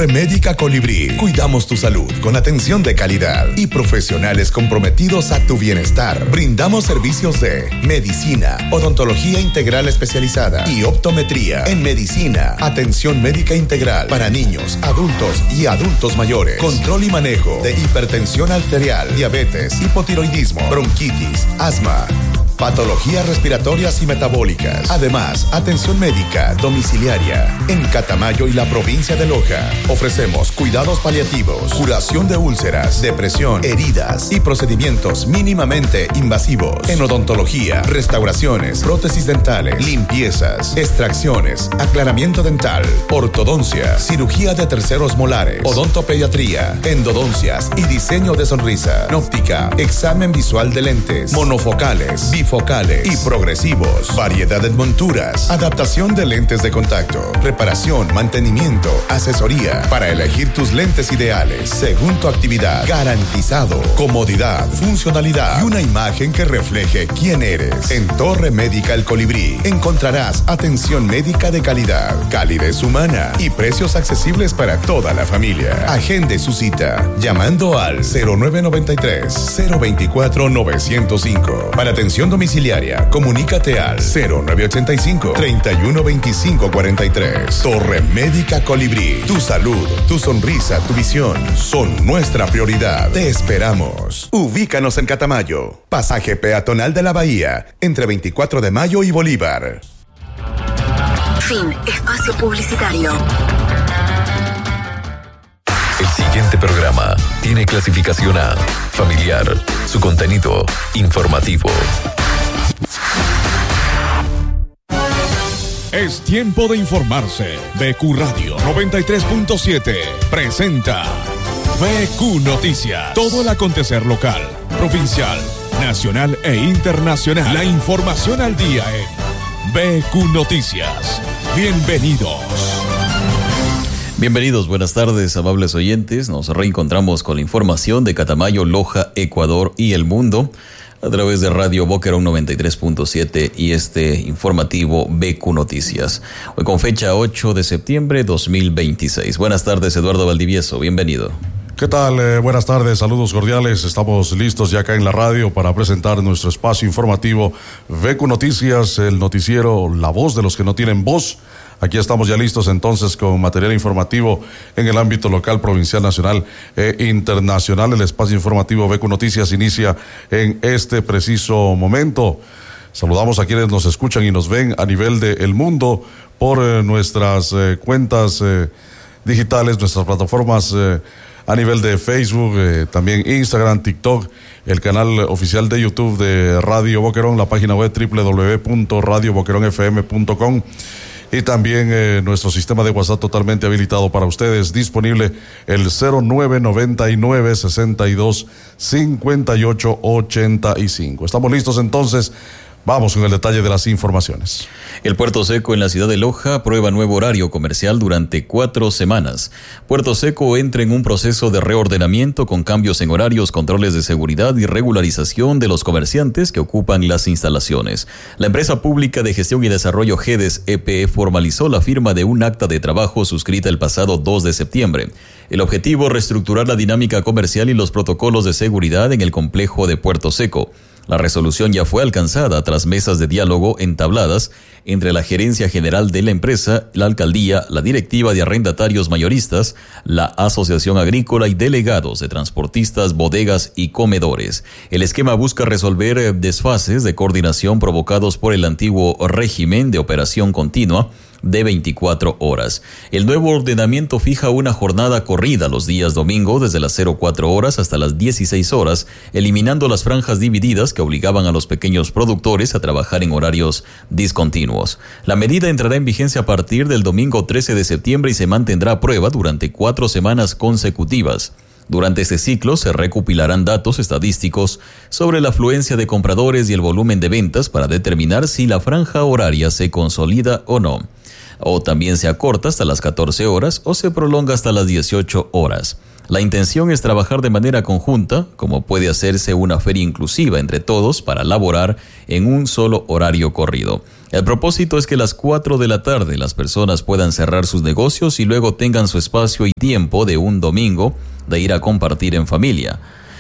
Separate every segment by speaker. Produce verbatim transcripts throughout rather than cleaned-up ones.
Speaker 1: Torre Médica Colibrí. Cuidamos tu salud con atención de calidad y profesionales comprometidos a tu bienestar. Brindamos servicios de medicina, odontología integral especializada y optometría. En medicina, atención médica integral para niños, adultos y adultos mayores. Control y manejo de hipertensión arterial, diabetes, hipotiroidismo, bronquitis, asma, patologías respiratorias y metabólicas. Además, atención médica domiciliaria. En Catamayo y la provincia de Loja, ofrecemos cuidados paliativos, curación de úlceras, depresión, heridas y procedimientos mínimamente invasivos. En odontología, restauraciones, prótesis dentales, limpiezas, extracciones, aclaramiento dental, ortodoncia, cirugía de terceros molares, odontopediatría, endodoncias y diseño de sonrisa, óptica, examen visual de lentes, monofocales, bifocales y progresivos, variedad de monturas, adaptación de lentes de contacto, reparación, mantenimiento, asesoría para elegir tus lentes ideales según tu actividad. Garantizado, comodidad, funcionalidad y una imagen que refleje quién eres. En Torre Médica El Colibrí encontrarás atención médica de calidad, calidez humana y precios accesibles para toda la familia. Agende su cita llamando al cero nueve nueve tres, cero dos cuatro, nueve cero cinco. Para atención domiciliaria, comunícate al cero nueve ocho cinco, tres uno dos cinco cuatro tres. Torre Médica Colibrí. Tu salud, tu sonrisa, tu visión son nuestra prioridad. Te esperamos. Ubícanos en Catamayo. Pasaje peatonal de la Bahía, entre veinticuatro de mayo y Bolívar.
Speaker 2: Fin. Espacio publicitario.
Speaker 3: El siguiente programa tiene clasificación A, familiar. Su contenido, informativo.
Speaker 4: Es tiempo de informarse. B Q Radio noventa y tres punto siete presenta B Q Noticias. Todo el acontecer local, provincial, nacional e internacional. La información al día en B Q Noticias. Bienvenidos.
Speaker 5: Bienvenidos, buenas tardes, amables oyentes. Nos reencontramos con la información de Catamayo, Loja, Ecuador y el mundo a través de Radio Boquerón noventa y tres punto siete y este informativo B Q Noticias. Hoy con fecha ocho de septiembre de dos mil veintiséis. Buenas tardes, Eduardo Valdivieso, bienvenido.
Speaker 6: ¿Qué tal? Eh, buenas tardes, saludos cordiales. Estamos listos ya acá en la radio para presentar nuestro espacio informativo B Q Noticias, el noticiero La Voz de los que no tienen voz. Aquí estamos ya listos entonces con material informativo en el ámbito local, provincial, nacional e internacional. El espacio informativo B Q Noticias inicia en este preciso momento. Saludamos a quienes nos escuchan y nos ven a nivel del mundo por eh, nuestras eh, cuentas eh, digitales, nuestras plataformas eh, a nivel de Facebook, eh, también Instagram, TikTok, el canal oficial de YouTube de Radio Boquerón, la página web doble u doble u doble u punto radio boquerón f m punto com. Y también eh, nuestro sistema de WhatsApp totalmente habilitado para ustedes, disponible el cero nueve nueve nueve, sesenta y dos, cincuenta y ocho, ochenta y cinco. Estamos listos entonces. Vamos con el detalle de las informaciones.
Speaker 5: El Puerto Seco en la ciudad de Loja aprueba nuevo horario comercial durante cuatro semanas. Puerto Seco entra en un proceso de reordenamiento con cambios en horarios, controles de seguridad y regularización de los comerciantes que ocupan las instalaciones. La empresa pública de gestión y desarrollo GEDES E P E formalizó la firma de un acta de trabajo suscrita el pasado dos de septiembre. El objetivo, reestructurar la dinámica comercial y los protocolos de seguridad en el complejo de Puerto Seco. La resolución ya fue alcanzada tras mesas de diálogo entabladas entre la gerencia general de la empresa, la alcaldía, la directiva de arrendatarios mayoristas, la asociación agrícola y delegados de transportistas, bodegas y comedores. El esquema busca resolver desfases de coordinación provocados por el antiguo régimen de operación continua de veinticuatro horas. El nuevo ordenamiento fija una jornada corrida los días domingos desde las cero cuatro horas hasta las dieciséis horas, eliminando las franjas divididas que obligaban a los pequeños productores a trabajar en horarios discontinuos. La medida entrará en vigencia a partir del domingo trece de septiembre y se mantendrá a prueba durante cuatro semanas consecutivas. Durante este ciclo se recopilarán datos estadísticos sobre la afluencia de compradores y el volumen de ventas para determinar si la franja horaria se consolida o no. O también se acorta hasta las catorce horas o se prolonga hasta las dieciocho horas. La intención es trabajar de manera conjunta, como puede hacerse una feria inclusiva entre todos para laborar en un solo horario corrido. El propósito es que a las cuatro de la tarde las personas puedan cerrar sus negocios y luego tengan su espacio y tiempo de un domingo de ir a compartir en familia.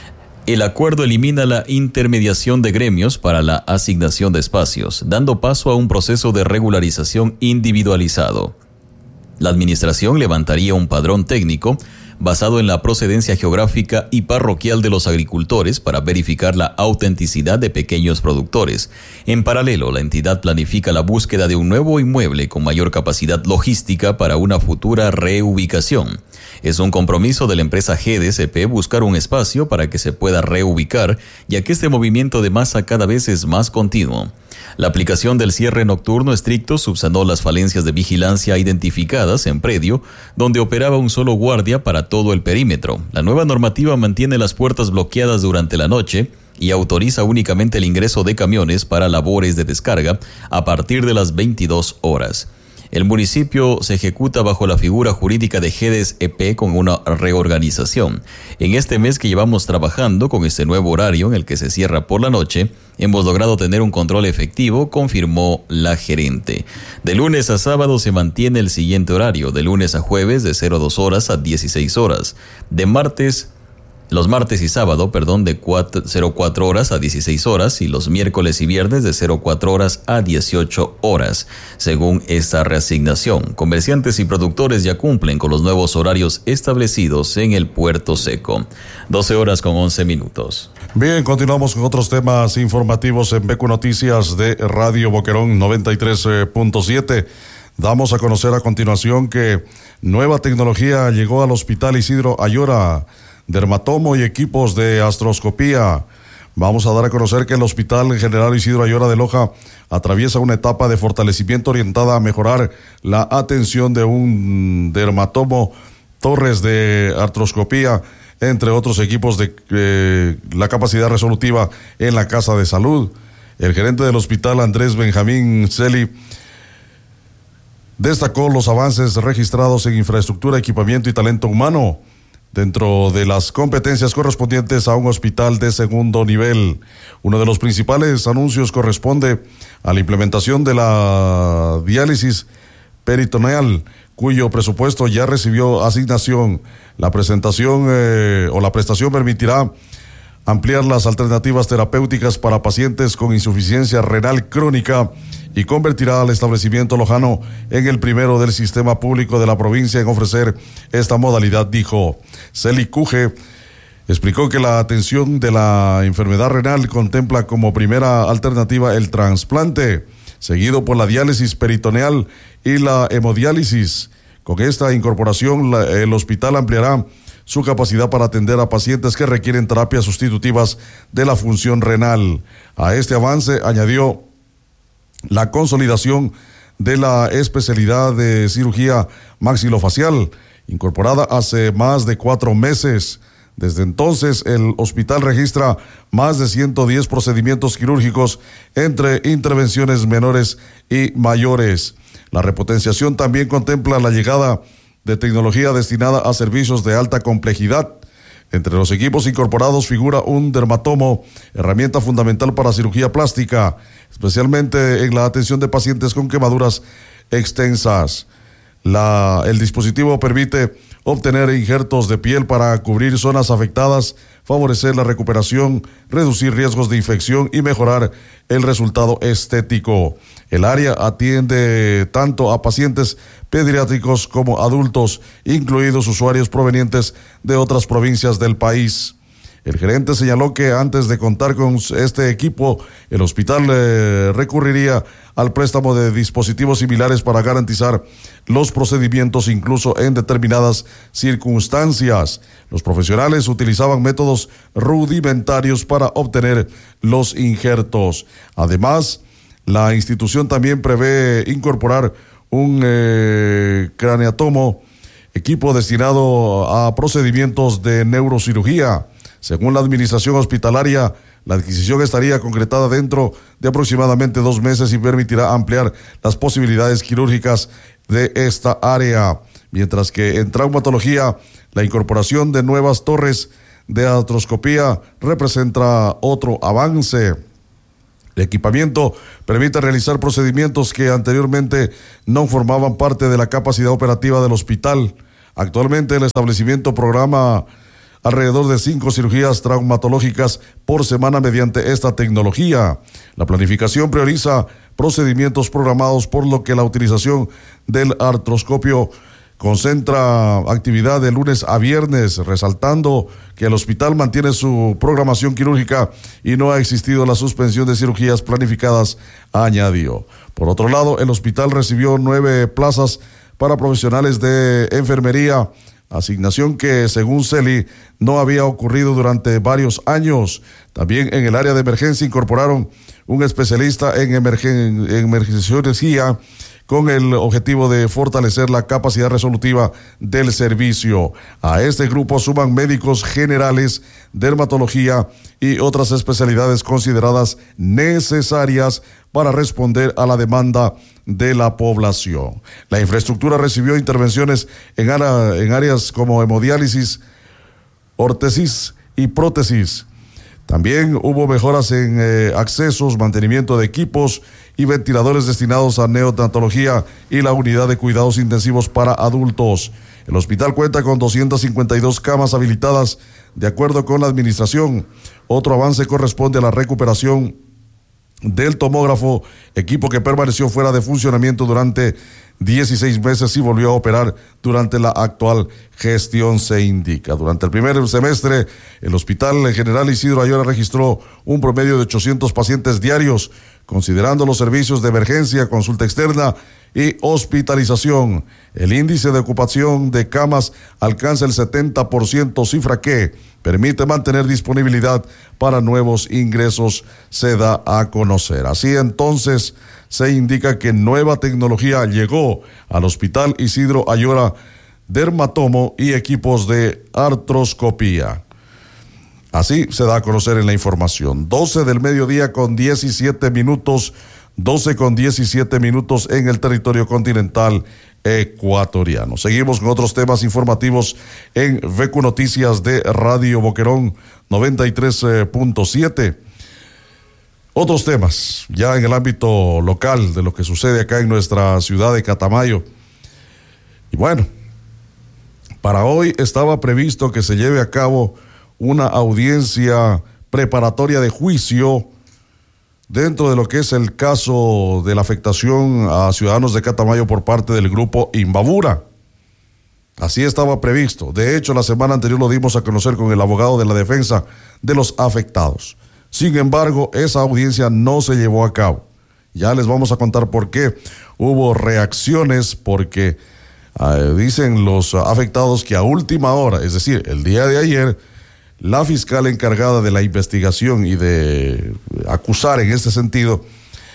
Speaker 5: El acuerdo elimina la intermediación de gremios para la asignación de espacios, dando paso a un proceso de regularización individualizado. La administración levantaría un padrón técnico basado en la procedencia geográfica y parroquial de los agricultores para verificar la autenticidad de pequeños productores. En paralelo, la entidad planifica la búsqueda de un nuevo inmueble con mayor capacidad logística para una futura reubicación. Es un compromiso de la empresa G D S P buscar un espacio para que se pueda reubicar, ya que este movimiento de masa cada vez es más continuo. La aplicación del cierre nocturno estricto subsanó las falencias de vigilancia identificadas en predio, donde operaba un solo guardia para todo el perímetro. La nueva normativa mantiene las puertas bloqueadas durante la noche y autoriza únicamente el ingreso de camiones para labores de descarga a partir de las veintidós horas. El municipio se ejecuta bajo la figura jurídica de G D S P con una reorganización. En este mes que llevamos trabajando con este nuevo horario en el que se cierra por la noche, hemos logrado tener un control efectivo, confirmó la gerente. De lunes a sábado se mantiene el siguiente horario, de lunes a jueves de cero dos horas a dieciséis horas, de martes Los martes y sábado, perdón, de cero cuatro horas a dieciséis horas y los miércoles y viernes de cero cuatro horas a dieciocho horas, según esta reasignación. Comerciantes y productores ya cumplen con los nuevos horarios establecidos en el Puerto Seco. doce horas con once minutos.
Speaker 6: Bien, continuamos con otros temas informativos en B Q Noticias de Radio Boquerón noventa y tres punto siete. Damos a conocer a continuación que nueva tecnología llegó al Hospital Isidro Ayora. Dermatomo y equipos de astroscopía. Vamos a dar a conocer que el Hospital General Isidro Ayora de Loja atraviesa una etapa de fortalecimiento orientada a mejorar la atención de un dermatomo, torres de artroscopía, entre otros equipos de eh, la capacidad resolutiva en la Casa de Salud. El gerente del hospital, Andrés Benjamín Celi, destacó los avances registrados en infraestructura, equipamiento y talento humano dentro de las competencias correspondientes a un hospital de segundo nivel. Uno de los principales anuncios corresponde a la implementación de la diálisis peritoneal, cuyo presupuesto ya recibió asignación. La presentación eh, o la prestación permitirá ampliar las alternativas terapéuticas para pacientes con insuficiencia renal crónica y convertirá al establecimiento lojano en el primero del sistema público de la provincia en ofrecer esta modalidad, dijo. Celi Cuje explicó que la atención de la enfermedad renal contempla como primera alternativa el trasplante, seguido por la diálisis peritoneal y la hemodiálisis. Con esta incorporación, la, el hospital ampliará su capacidad para atender a pacientes que requieren terapias sustitutivas de la función renal. A este avance añadió la consolidación de la especialidad de cirugía maxilofacial, incorporada hace más de cuatro meses. Desde entonces, el hospital registra más de ciento diez procedimientos quirúrgicos entre intervenciones menores y mayores. La repotenciación también contempla la llegada de tecnología destinada a servicios de alta complejidad. Entre los equipos incorporados figura un dermatomo, herramienta fundamental para cirugía plástica, especialmente en la atención de pacientes con quemaduras extensas. La, el dispositivo permite obtener injertos de piel para cubrir zonas afectadas, favorecer la recuperación, reducir riesgos de infección y mejorar el resultado estético. El área atiende tanto a pacientes pediátricos como adultos, incluidos usuarios provenientes de otras provincias del país. El gerente señaló que antes de contar con este equipo, el hospital eh, recurriría al préstamo de dispositivos similares para garantizar los procedimientos incluso en determinadas circunstancias. Los profesionales utilizaban métodos rudimentarios para obtener los injertos. Además, la institución también prevé incorporar un eh, craneatomo, equipo destinado a procedimientos de neurocirugía. Según la administración hospitalaria, la adquisición estaría concretada dentro de aproximadamente dos meses y permitirá ampliar las posibilidades quirúrgicas de esta área. Mientras que en traumatología, la incorporación de nuevas torres de artroscopía representa otro avance. El equipamiento permite realizar procedimientos que anteriormente no formaban parte de la capacidad operativa del hospital. Actualmente el establecimiento programa alrededor de cinco cirugías traumatológicas por semana mediante esta tecnología. La planificación prioriza procedimientos programados, por lo que la utilización del artroscopio concentra actividad de lunes a viernes, resaltando que el hospital mantiene su programación quirúrgica y no ha existido la suspensión de cirugías planificadas, añadió. Por otro lado, el hospital recibió nueve plazas para profesionales de enfermería, asignación que, según Celi, no había ocurrido durante varios años. También en el área de emergencia incorporaron un especialista en emergen- en emergenciología, con el objetivo de fortalecer la capacidad resolutiva del servicio. A este grupo suman médicos generales, dermatología y otras especialidades consideradas necesarias para responder a la demanda de la población. La infraestructura recibió intervenciones en, ara, en áreas como hemodiálisis, órtesis y prótesis. También hubo mejoras en eh, accesos, mantenimiento de equipos y ventiladores destinados a neonatología y la unidad de cuidados intensivos para adultos. El hospital cuenta con doscientas cincuenta y dos camas habilitadas de acuerdo con la administración. Otro avance corresponde a la recuperación del tomógrafo, equipo que permaneció fuera de funcionamiento durante dieciséis meses y volvió a operar durante la actual gestión, se indica. Durante el primer semestre, el Hospital General Isidro Ayora registró un promedio de ochocientos pacientes diarios, considerando los servicios de emergencia, consulta externa y hospitalización. El índice de ocupación de camas alcanza el setenta por ciento, cifra que permite mantener disponibilidad para nuevos ingresos, se da a conocer. Así entonces, se indica que nueva tecnología llegó al Hospital Isidro Ayora, dermatomo y equipos de artroscopía. Así se da a conocer en la información. doce del mediodía con diecisiete minutos, doce con diecisiete minutos en el territorio continental ecuatoriano. Seguimos con otros temas informativos en V Q Noticias de Radio Boquerón noventa y tres punto siete. Otros temas, ya en el ámbito local de lo que sucede acá en nuestra ciudad de Catamayo. Y bueno, para hoy estaba previsto que se lleve a cabo una audiencia preparatoria de juicio dentro de lo que es el caso de la afectación a ciudadanos de Catamayo por parte del grupo Imbabura. Así estaba previsto. De hecho, la semana anterior lo dimos a conocer con el abogado de la defensa de los afectados. Sin embargo, esa audiencia no se llevó a cabo. Ya les vamos a contar por qué. Hubo reacciones porque eh, dicen los afectados que a última hora, es decir, el día de ayer, la fiscal encargada de la investigación y de acusar en este sentido,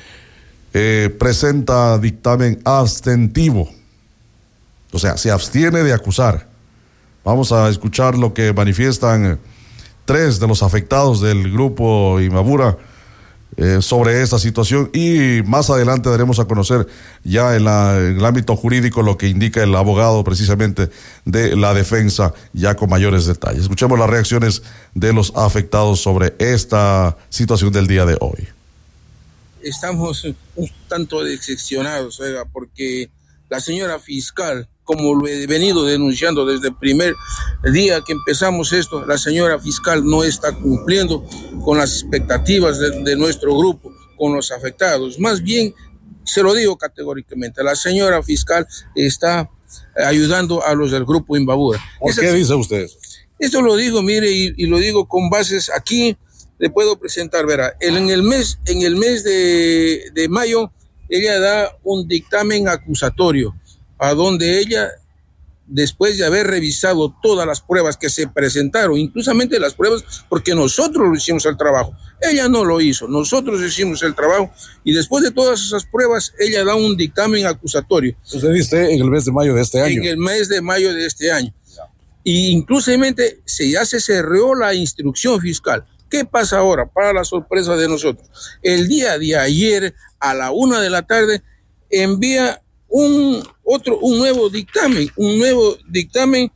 Speaker 6: eh, presenta dictamen abstentivo. O sea, se abstiene de acusar. Vamos a escuchar lo que manifiestan tres de los afectados del grupo Imbabura eh, sobre esta situación, y más adelante daremos a conocer ya en, la, en el ámbito jurídico lo que indica el abogado precisamente de la defensa, ya con mayores detalles. Escuchemos las reacciones de los afectados sobre esta situación del día de hoy.
Speaker 7: Estamos un tanto decepcionados, oiga, porque la señora fiscal, como lo he venido denunciando desde el primer día que empezamos esto, la señora fiscal no está cumpliendo con las expectativas de, de nuestro grupo, con los afectados. Más bien, se lo digo categóricamente, la señora fiscal está ayudando a los del grupo Imbabura.
Speaker 6: ¿Por qué dice usted eso?
Speaker 7: Esto lo digo, mire, y, y lo digo con bases aquí, le puedo presentar, verá, el, en el mes, en el mes de, de mayo, ella da un dictamen acusatorio, a donde ella, después de haber revisado todas las pruebas que se presentaron, inclusivamente las pruebas, porque nosotros lo hicimos el trabajo, ella no lo hizo, nosotros hicimos el trabajo, y después de todas esas pruebas, ella da un dictamen acusatorio.
Speaker 6: Usted dice en el mes de mayo de este año.
Speaker 7: En el mes de mayo de este año. Y inclusivamente se ya se cerró la instrucción fiscal. ¿Qué pasa ahora? Para la sorpresa de nosotros. El día de ayer, a la una de la tarde, envía un otro, un nuevo dictamen, un nuevo dictamen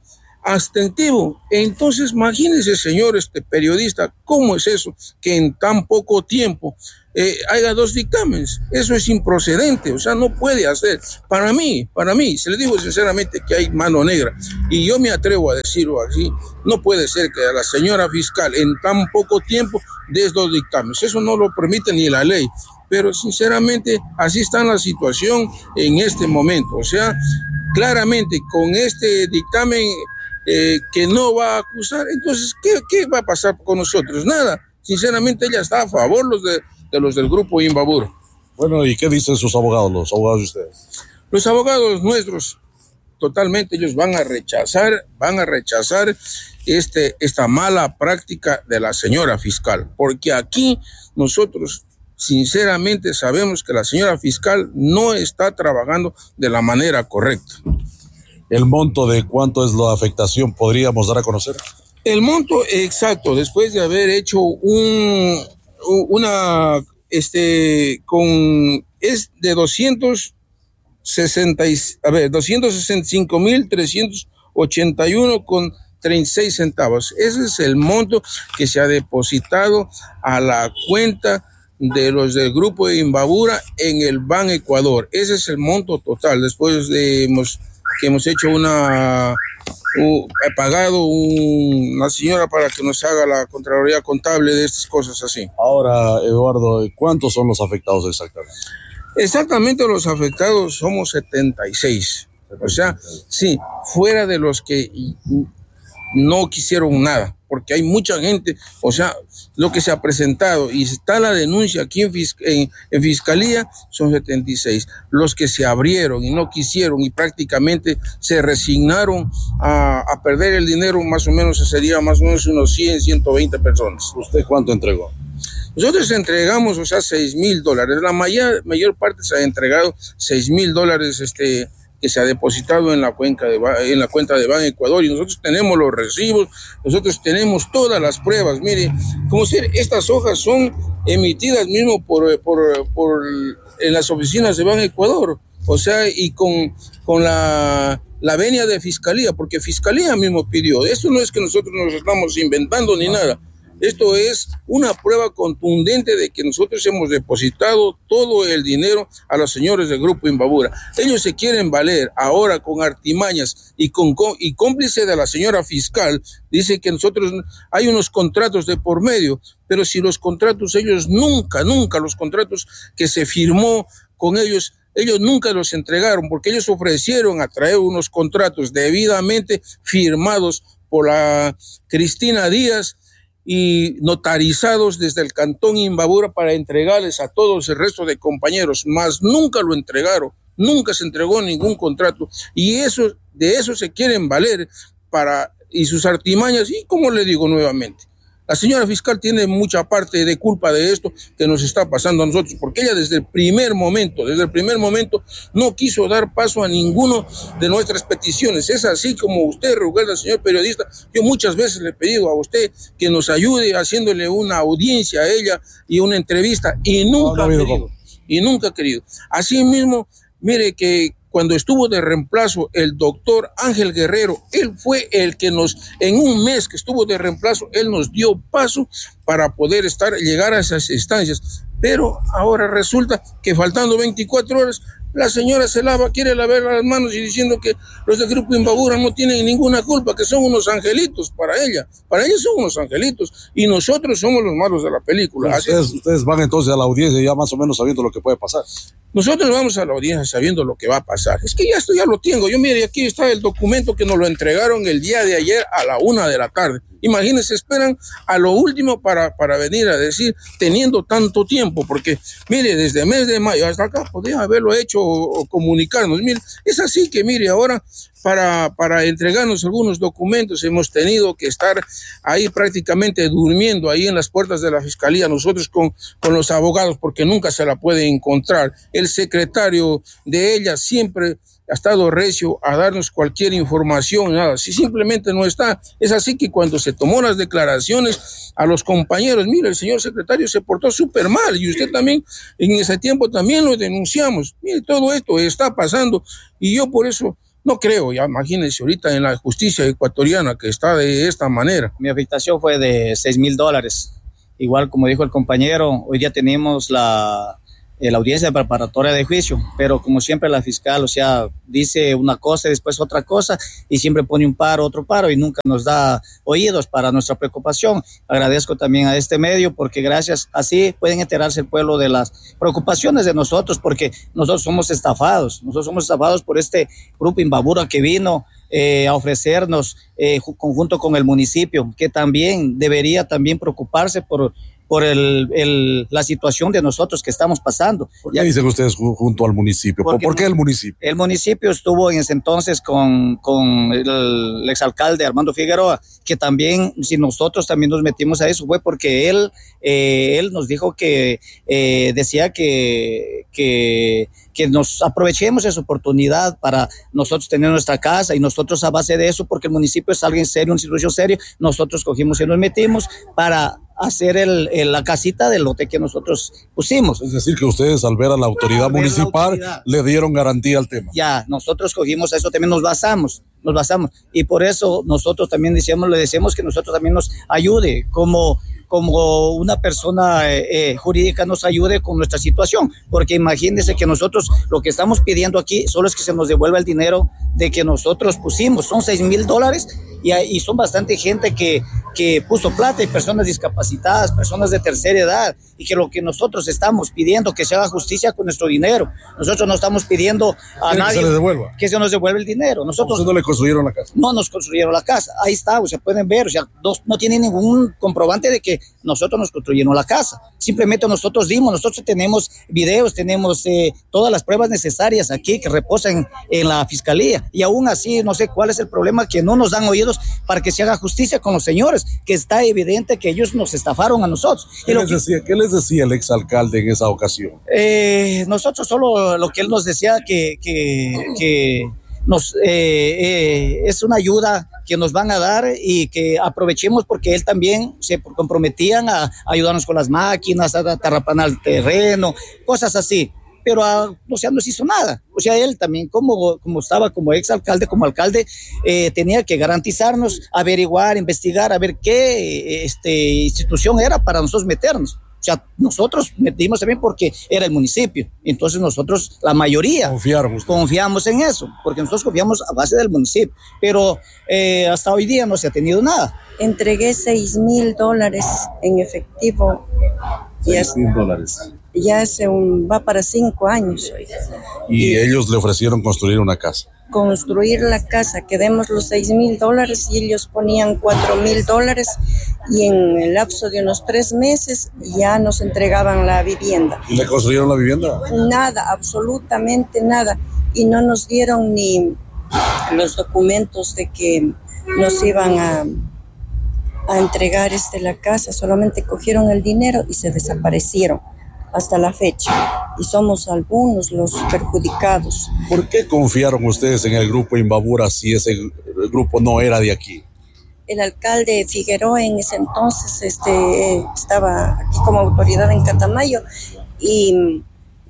Speaker 7: abstentivo. Entonces, imagínese, señor este periodista, ¿cómo es eso que en tan poco tiempo eh, haya dos dictámenes? Eso es improcedente, o sea, no puede hacer. Para mí, para mí, se le digo sinceramente que hay mano negra, y yo me atrevo a decirlo así, no puede ser que a la señora fiscal en tan poco tiempo dé dos dictámenes, eso no lo permite ni la ley, pero sinceramente así está la situación en este momento, o sea, claramente con este dictamen Eh, que no va a acusar, entonces, ¿qué, ¿qué va a pasar con nosotros? Nada, sinceramente ella está a favor los de, de los del grupo Imbabura.
Speaker 6: Bueno, ¿y qué dicen sus abogados, los abogados de ustedes?
Speaker 7: Los abogados nuestros, totalmente ellos van a rechazar, van a rechazar este, esta mala práctica de la señora fiscal, porque aquí nosotros sinceramente sabemos que la señora fiscal no está trabajando de la manera correcta.
Speaker 6: ¿El monto de cuánto es la afectación podríamos dar a conocer?
Speaker 7: El monto exacto, después de haber hecho un, una, este, con, es de doscientos sesenta, a ver, doscientos sesenta y cinco mil trescientos ochenta y uno con treinta y seis centavos. Ese es el monto que se ha depositado a la cuenta de los del grupo de Imbabura en el Ban Ecuador. Ese es el monto total, después de hemos que hemos hecho una, uh, he pagado un, una señora para que nos haga la Contraloría Contable de estas cosas así.
Speaker 6: Ahora, Eduardo, ¿cuántos son los afectados exactamente?
Speaker 7: Exactamente los afectados somos setenta y seis. O sea, sí, fuera de los que no quisieron nada, porque hay mucha gente, o sea, lo que se ha presentado y está la denuncia aquí en, fisc- en, en Fiscalía son setenta y seis. Los que se abrieron y no quisieron y prácticamente se resignaron a, a perder el dinero, más o menos sería más o menos unos cien, ciento veinte personas.
Speaker 6: ¿Usted cuánto entregó?
Speaker 7: Nosotros entregamos, o sea, seis mil dólares. La mayor, mayor parte se ha entregado seis mil dólares, este, que se ha depositado en la cuenca de en la cuenta de Ban Ecuador, y nosotros tenemos los recibos, nosotros tenemos todas las pruebas. Mire, como si estas hojas son emitidas mismo por, por, por en las oficinas de Ban Ecuador, o sea, y con, con la, la venia de Fiscalía, porque Fiscalía mismo pidió. Esto no es que nosotros nos estamos inventando ni nada. Esto es una prueba contundente de que nosotros hemos depositado todo el dinero a los señores del grupo Imbabura. Ellos se quieren valer ahora con artimañas y con y cómplice de la señora fiscal. Dice que nosotros hay unos contratos de por medio, pero si los contratos ellos nunca, nunca los contratos que se firmó con ellos, ellos nunca los entregaron, porque ellos ofrecieron a traer unos contratos debidamente firmados por la Cristina Díaz y notarizados desde el Cantón Imbabura para entregarles a todos el resto de compañeros, mas nunca lo entregaron, nunca se entregó ningún contrato, y eso, de eso se quieren valer para, y sus artimañas, y como le digo nuevamente, la señora fiscal tiene mucha parte de culpa de esto que nos está pasando a nosotros, porque ella desde el primer momento, desde el primer momento no quiso dar paso a ninguno de nuestras peticiones. Es así como usted, Rugalda, señor periodista, yo muchas veces le he pedido a usted que nos ayude haciéndole una audiencia a ella y una entrevista, y nunca ha querido, y nunca ha querido. Así mismo, mire que cuando estuvo de reemplazo el doctor Ángel Guerrero, él fue el que nos, en un mes que estuvo de reemplazo, él nos dio paso para poder estar, llegar a esas instancias. Pero ahora resulta que faltando veinticuatro horas, la señora se lava, quiere lavar las manos y diciendo que los del grupo Imbabura no tienen ninguna culpa, que son unos angelitos para ella. Para ella son unos angelitos y nosotros somos los malos de la película.
Speaker 6: Ustedes, ustedes van entonces a la audiencia ya más o menos sabiendo lo que puede pasar.
Speaker 7: Nosotros vamos a la audiencia sabiendo lo que va a pasar. Es que ya esto ya lo tengo. Yo, mire, aquí está el documento que nos lo entregaron el día de ayer a la una de la tarde. Imagínense, esperan a lo último para, para venir a decir, teniendo tanto tiempo, porque, mire, desde el mes de mayo hasta acá podían haberlo hecho o, o comunicarnos. Mire, es así que, mire, ahora para, para entregarnos algunos documentos hemos tenido que estar ahí prácticamente durmiendo ahí en las puertas de la Fiscalía, nosotros con, con los abogados, porque nunca se la puede encontrar. El secretario de ella siempre ha estado recio a darnos cualquier información, nada, si simplemente no está. Es así que cuando se tomó las declaraciones a los compañeros, mire, el señor secretario se portó súper mal, y usted también, en ese tiempo también lo denunciamos. Mire, todo esto está pasando, y yo por eso No creo, ya imagínense ahorita en la justicia ecuatoriana que está de esta manera.
Speaker 8: Mi afectación fue de seis mil dólares. Igual como dijo el compañero, hoy día tenemos la, la audiencia preparatoria de juicio, pero como siempre la fiscal, o sea, dice una cosa y después otra cosa y siempre pone un paro, otro paro y nunca nos da oídos para nuestra preocupación. Agradezco también a este medio porque gracias, así pueden enterarse el pueblo de las preocupaciones de nosotros, porque nosotros somos estafados, nosotros somos estafados por este grupo Imbabura que vino eh, a ofrecernos eh, conjunto con el municipio, que también debería también preocuparse por por el, el, la situación de nosotros que estamos pasando.
Speaker 6: ¿Por qué dicen ustedes junto al municipio? ¿Por, ¿Por qué el municipio?
Speaker 8: El municipio estuvo en ese entonces con, con el, el exalcalde Armando Figueroa, que también, si nosotros también nos metimos a eso, fue porque él, eh, él nos dijo que, eh, decía que, que, que nos aprovechemos esa oportunidad para nosotros tener nuestra casa y nosotros a base de eso, porque el municipio es alguien serio, una institución seria, nosotros cogimos y nos metimos para hacer el, el, la casita del lote que nosotros pusimos.
Speaker 6: Es decir, que ustedes al ver a la autoridad municipal la autoridad, le dieron garantía al tema.
Speaker 8: Ya, nosotros cogimos a eso, también nos basamos, nos basamos. Y por eso nosotros también decíamos, le decimos que nosotros también nos ayude, como, como una persona eh, eh, jurídica nos ayude con nuestra situación. Porque imagínense que nosotros lo que estamos pidiendo aquí solo es que se nos devuelva el dinero de que nosotros pusimos. Son seis mil dólares y, y son bastante gente que, que puso plata y personas discapacitadas, personas de tercera edad, y que lo que nosotros estamos pidiendo que se haga justicia con nuestro dinero. Nosotros no estamos pidiendo a nadie
Speaker 6: que se, devuelva?
Speaker 8: que se nos devuelva el dinero. Nosotros
Speaker 6: ¿Ustedes no le construyeron la casa?
Speaker 8: No nos construyeron la casa, ahí está, o sea, pueden ver, o sea, no, no tienen ningún comprobante de que nosotros nos construyeron la casa. Simplemente nosotros dimos, nosotros tenemos videos, tenemos eh, todas las pruebas necesarias aquí que reposan en la fiscalía, y aún así no sé cuál es el problema, que no nos dan oídos para que se haga justicia con los señores, que está evidente que ellos nos estafaron a nosotros.
Speaker 6: ¿Qué, les, que, decía, ¿qué les decía el exalcalde en esa ocasión?
Speaker 8: Eh, nosotros solo lo que él nos decía que, que, que nos eh, eh, es una ayuda que nos van a dar y que aprovechemos, porque él también se comprometían a, a ayudarnos con las máquinas, a tarrapanar el terreno, cosas así. Pero a, o sea, no se hizo nada. O sea, él también, como, como estaba como exalcalde, como alcalde, eh, tenía que garantizarnos, averiguar, investigar, a ver qué este, institución era para nosotros meternos. O sea, nosotros metimos también porque era el municipio. Entonces nosotros, la mayoría,
Speaker 6: confiamos,
Speaker 8: confiamos en eso, porque nosotros confiamos a base del municipio. Pero eh, hasta hoy día no se ha tenido nada.
Speaker 9: Entregué seis mil dólares en efectivo.
Speaker 6: seis mil dólares.
Speaker 9: Ya hace un, va para cinco años hoy.
Speaker 6: Y, y ellos le ofrecieron construir una casa.
Speaker 9: Construir la casa, que demos los seis mil dólares y ellos ponían cuatro mil dólares, y en el lapso de unos tres meses ya nos entregaban la vivienda.
Speaker 6: ¿Y le construyeron la vivienda?
Speaker 9: Nada, absolutamente nada. Y no nos dieron ni los documentos de que nos iban a, a entregar este, la casa, solamente cogieron el dinero y se desaparecieron hasta la fecha, y somos algunos los perjudicados.
Speaker 6: ¿Por qué confiaron ustedes en el grupo Imbabura si ese grupo no era de aquí?
Speaker 9: El alcalde Figueroa en ese entonces este, estaba aquí como autoridad en Catamayo, y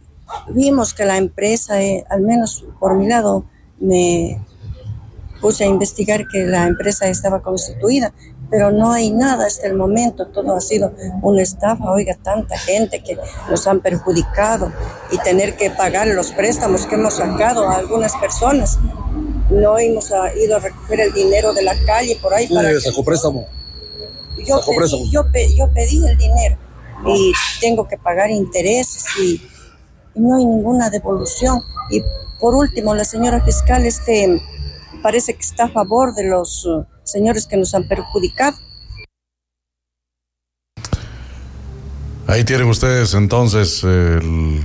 Speaker 9: vimos que la empresa, eh, al menos por mi lado, me puse a investigar que la empresa estaba constituida, pero no hay nada hasta el momento, todo ha sido una estafa. Oiga, tanta gente que nos han perjudicado, y tener que pagar los préstamos que hemos sacado a algunas personas. No hemos ido a recoger el dinero de la calle por ahí.
Speaker 6: ¿Tú para sacó que... préstamo?
Speaker 9: Yo,
Speaker 6: ¿Sacó
Speaker 9: pedí,
Speaker 6: préstamo?
Speaker 9: Yo, pe, yo pedí el dinero y tengo que pagar intereses y, y no hay ninguna devolución. Y por último, la señora fiscal este, parece que está a favor de los uh, señores que nos han perjudicado.
Speaker 6: Ahí tienen ustedes entonces el,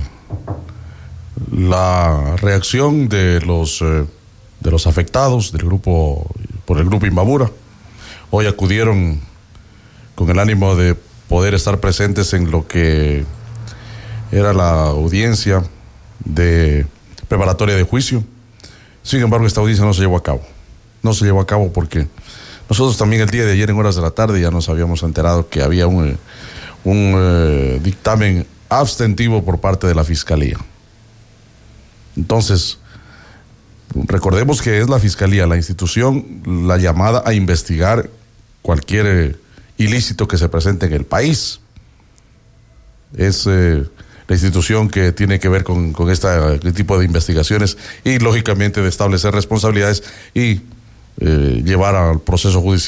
Speaker 6: la reacción de los eh, de los afectados del grupo por el grupo Imbabura. Hoy acudieron con el ánimo de poder estar presentes en lo que era la audiencia de preparatoria de juicio. Sin embargo, esta audiencia no se llevó a cabo. No se llevó a cabo porque nosotros también el día de ayer en horas de la tarde ya nos habíamos enterado que había un, un eh, dictamen abstentivo por parte de la Fiscalía. Entonces, Recordemos que es la Fiscalía, la institución, la llamada a investigar cualquier eh, ilícito que se presente en el país. Es eh, la institución que tiene que ver con, con esta, este tipo de investigaciones y, lógicamente, de establecer responsabilidades y eh, llevar al proceso judicial